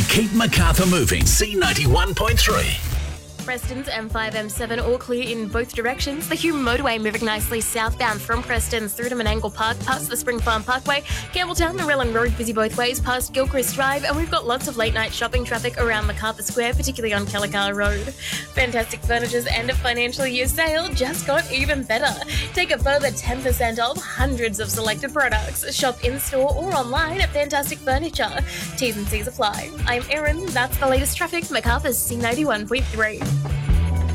We keep Macarthur moving. C91.3. Preston's M5, M7 all clear in both directions. The Hume motorway moving nicely southbound from Preston's through to Menangle Park, past the Spring Farm Parkway. Campbelltown, the Relling Road busy both ways, past Gilchrist Drive, and we've got lots of late night shopping traffic around Macarthur Square, particularly on Kellicar Road. Fantastic Furniture's end of financial year sale just got even better. Take a further 10% off hundreds of selected products. Shop in-store or online at Fantastic Furniture. T's and C's apply. I'm Erin, that's the latest traffic, Macarthur's C91.3.